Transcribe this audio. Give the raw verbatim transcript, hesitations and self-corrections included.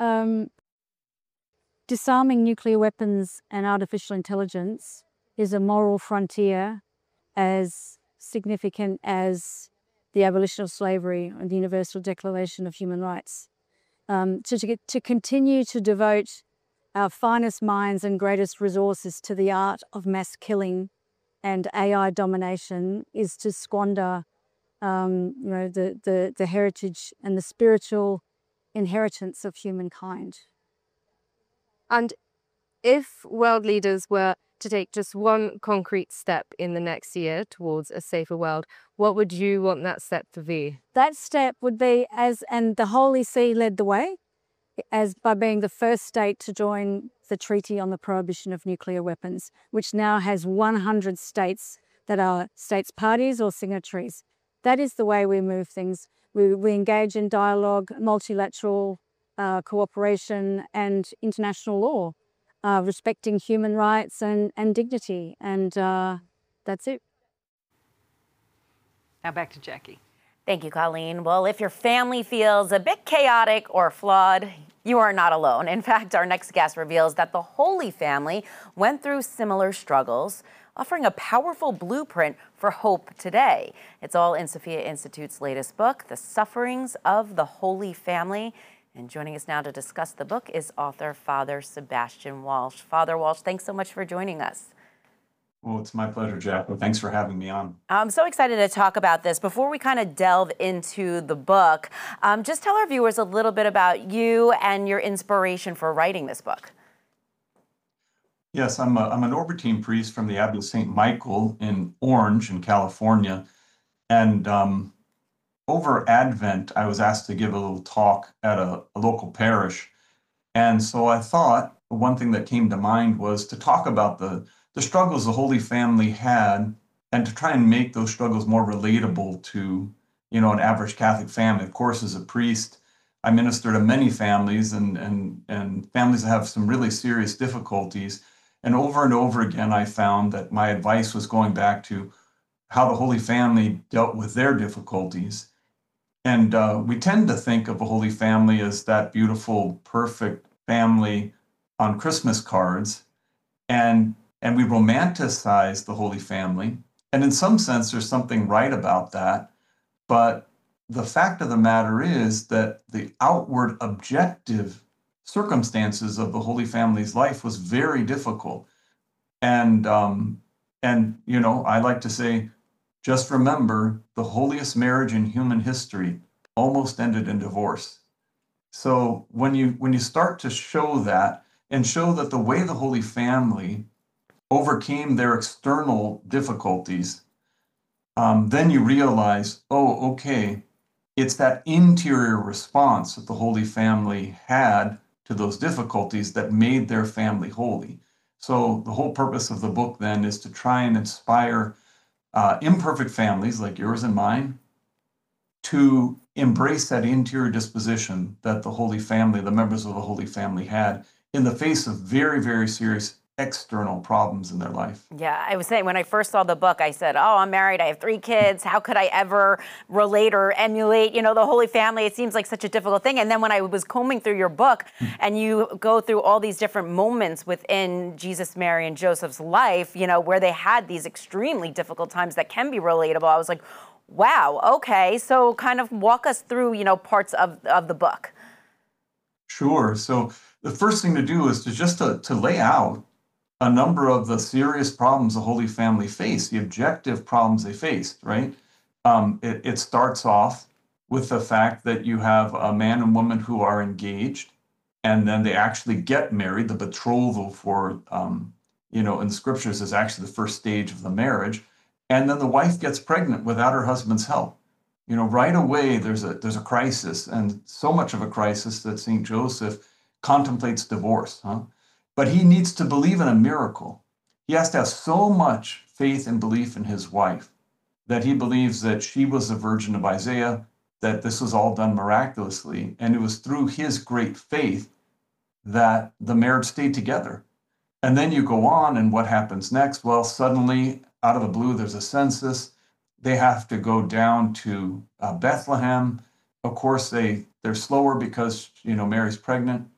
Um, disarming nuclear weapons and artificial intelligence is a moral frontier as significant as the abolition of slavery and the Universal Declaration of Human Rights. Um, to, to, get, to continue to devote our finest minds and greatest resources to the art of mass killing and A I domination is to squander um, you know, the, the, the heritage and the spiritual inheritance of humankind. And if world leaders were to take just one concrete step in the next year towards a safer world, what would you want that step to be? That step would be, as and the Holy See led the way, as by being the first state to join the Treaty on the Prohibition of Nuclear Weapons, which now has one hundred states that are states parties or signatories. That is the way we move things. We, we engage in dialogue, multilateral uh, cooperation and international law, uh, respecting human rights and, and dignity. And uh, that's it. Now back to Jackie. Thank you, Colleen. Well, if your family feels a bit chaotic or flawed, you are not alone. In fact, our next guest reveals that the Holy Family went through similar struggles, offering a powerful blueprint for hope today. It's all in Sophia Institute's latest book, The Sufferings of the Holy Family. And joining us now to discuss the book is author Father Sebastian Walsh. Father Walsh, thanks so much for joining us. Well, it's my pleasure, Jacqueline. Thanks for having me on. I'm so excited to talk about this. Before we kind of delve into the book, um, just tell our viewers a little bit about you and your inspiration for writing this book. Yes, I'm, a, I'm an Obertine priest from the Abbey of Saint Michael in Orange in California. And um, over Advent, I was asked to give a little talk at a, a local parish. And so I thought one thing that came to mind was to talk about the the struggles the Holy Family had and to try and make those struggles more relatable to, you know, an average Catholic family. Of course, as a priest, I minister to many families and, and, and families that have some really serious difficulties. And over and over again, I found that my advice was going back to how the Holy Family dealt with their difficulties. And uh, we tend to think of the Holy Family as that beautiful, perfect family on Christmas cards. And And we romanticize the Holy Family. And in some sense, there's something right about that. But the fact of the matter is that the outward objective circumstances of the Holy Family's life was very difficult. And, um, and you know, I like to say, just remember, the holiest marriage in human history almost ended in divorce. So when you, when you start to show that and show that the way the Holy Family overcame their external difficulties, um, then you realize, oh, okay, it's that interior response that the Holy Family had to those difficulties that made their family holy. So the whole purpose of the book then is to try and inspire uh, imperfect families like yours and mine to embrace that interior disposition that the Holy Family, the members of the Holy Family had in the face of very, very serious external problems in their life. Yeah, I was saying when I first saw the book, I said, oh, I'm married, I have three kids. How could I ever relate or emulate, you know, the Holy Family? It seems like such a difficult thing. And then when I was combing through your book and you go through all these different moments within Jesus, Mary, and Joseph's life, you know, where they had these extremely difficult times that can be relatable, I was like, wow, okay. So kind of walk us through, you know, parts of, of the book. Sure. So the first thing to do is to just to, to lay out a number of the serious problems the Holy Family faced, the objective problems they faced, right? Um, it, it starts off with the fact that you have a man and woman who are engaged, and then they actually get married. The betrothal for, um, you know, in the scriptures is actually the first stage of the marriage. And then the wife gets pregnant without her husband's help. You know, right away, there's a, there's a crisis, and so much of a crisis that Saint Joseph contemplates divorce, huh? But he needs to believe in a miracle. He has to have so much faith and belief in his wife that he believes that she was the virgin of Isaiah, that this was all done miraculously. And it was through his great faith that the marriage stayed together. And then you go on, and what happens next? Well, suddenly, out of the blue, there's a census. They have to go down to uh, Bethlehem. Of course, they, they're slower because, you know, Mary's pregnant.